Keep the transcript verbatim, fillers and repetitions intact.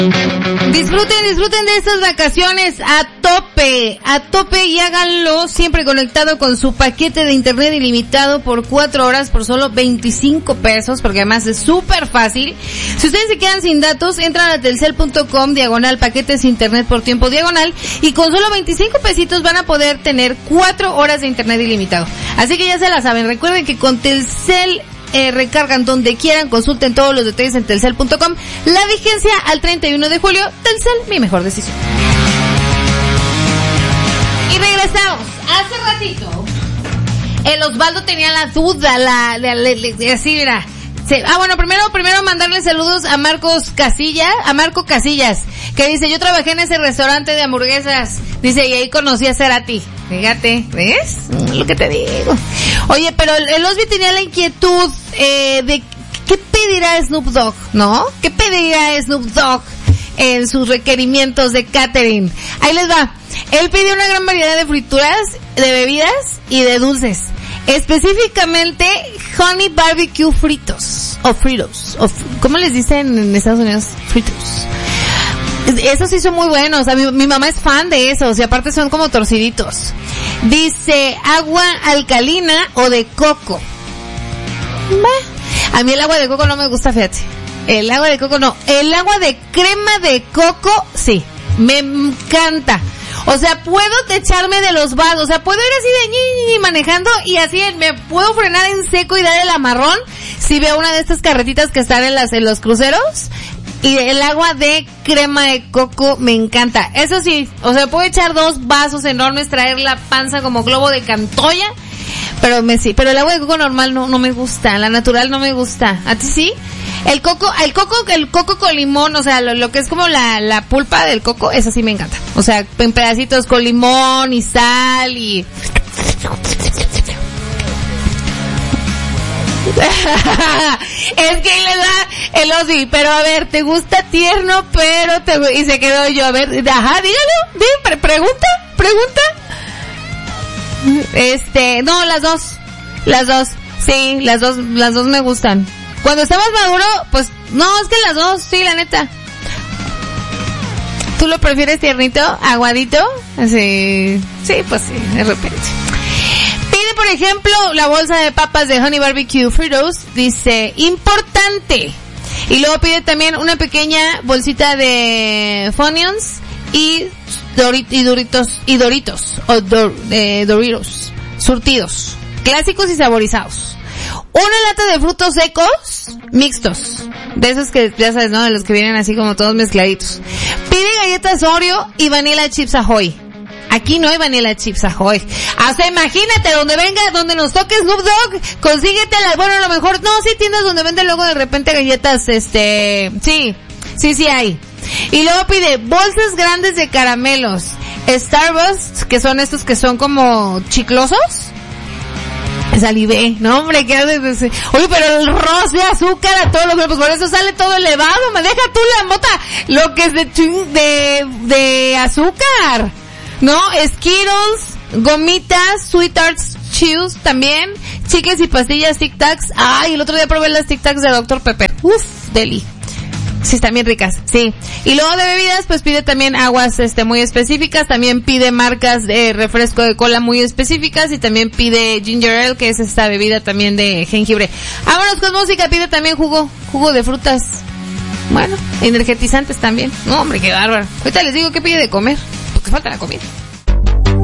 Disfruten, disfruten de estas vacaciones a tope, a tope y háganlo siempre conectado con su paquete de internet ilimitado por cuatro horas por solo veinticinco pesos, porque además es súper fácil. Si ustedes se quedan sin datos, entran a telcel punto com diagonal paquetes internet por tiempo diagonal y con solo veinticinco pesitos van a poder tener cuatro horas de internet ilimitado. Así que ya se la saben, recuerden que con Telcel Eh, recargan donde quieran, consulten todos los detalles en telcel punto com. La vigencia al treinta y uno de julio. Telcel, mi mejor decisión. Y regresamos. Hace ratito el Osvaldo tenía la duda, la, la, la, la así mira. Sí. Ah, bueno, primero, primero mandarle saludos a Marcos Casilla, a Marco Casillas, que dice, yo trabajé en ese restaurante de hamburguesas, dice, y ahí conocí a Cerati. Fíjate, ¿ves? Lo que te digo. Oye, pero el, el Osvi tenía la inquietud eh, de qué pedirá Snoop Dogg, ¿no? ¿Qué pedirá Snoop Dogg en sus requerimientos de catering? Ahí les va. Él pidió una gran variedad de frituras, de bebidas y de dulces. Específicamente, honey barbecue fritos. O fritos. O, ¿cómo les dicen en Estados Unidos? Fritos. Esos sí son muy buenos. A mi, mi mamá es fan de esos y aparte son como torciditos. Dice agua alcalina o de coco. A mí el agua de coco no me gusta, fíjate. El agua de coco no. El agua de crema de coco, sí. Me encanta. O sea, puedo echarme de los vasos. O sea, puedo ir así de ñi, ñi, manejando y así me puedo frenar en seco y dar el amarrón si veo una de estas carretitas que están en las en los cruceros. Y el agua de crema de coco me encanta. Eso sí, o sea, puedo echar dos vasos enormes, traer la panza como globo de Cantoya, pero me sí, pero el agua de coco normal no no me gusta, la natural no me gusta. ¿A ti sí? El coco, el coco, el coco con limón, o sea, lo, lo que es como la la pulpa del coco, eso sí me encanta. O sea, en pedacitos con limón y sal y es que le da el Ozzy, pero a ver, te gusta tierno, pero te y se quedó yo, a ver, ajá, dígalo, dí, pre- pregunta, pregunta. Este, no, las dos, las dos, sí, las dos, las dos me gustan. Cuando está más maduro, pues, no, es que las dos, sí, la neta. ¿Tú lo prefieres tiernito, aguadito? Sí, sí, pues sí, de repente. Por ejemplo, la bolsa de papas de Honey Barbecue Fritos, dice, importante. Y luego pide también una pequeña bolsita de Funyuns y, Dorit- y Doritos, y Doritos, o dor- eh, Doritos, surtidos, clásicos y saborizados. Una lata de frutos secos, mixtos, de esos que, ya sabes, ¿no? De los que vienen así como todos mezcladitos. Pide galletas Oreo y vanilla chips Ahoy. Aquí no hay vanilla chips Ahoy. O sea, imagínate, donde venga, donde nos toque Snoop Dogg, consíguete la, bueno, a lo mejor, no, sí tiendas donde venden luego de repente galletas, este, sí, sí, sí hay. Y luego pide bolsas grandes de caramelos, Starburst, que son estos que son como chiclosos. Salivé, no hombre, ¿qué haces? Oye, pero el roce, azúcar, a todos los grupos, por eso sale todo elevado, me deja tú la mota, lo que es de, de, de azúcar. No, Skittles, gomitas, Sweet Tarts Chews también, chicles y pastillas Tic Tacs. Ay, el otro día probé las Tic Tacs de doctor Pepper. Uf, deli. Sí, están bien ricas, sí. Y luego de bebidas, pues pide también aguas, este, muy específicas, también pide marcas de refresco de cola muy específicas y también pide ginger ale, que es esta bebida también de jengibre. Vámonos con música, pide también jugo, jugo de frutas. Bueno, energetizantes también. No, hombre, qué bárbaro. Ahorita les digo qué pide de comer, porque falta la comida.